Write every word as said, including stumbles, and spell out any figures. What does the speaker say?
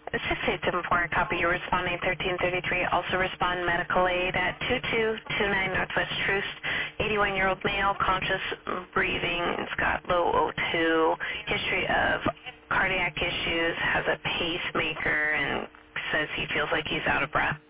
six eight seven four, copy. You're responding thirteen thirty-three. Also respond medical aid at two two two nine Northwest Troost. eighty-one-year-old male, conscious, breathing. It's got low O two, history of cardiac issues, has a pacemaker, and says he feels like he's out of breath.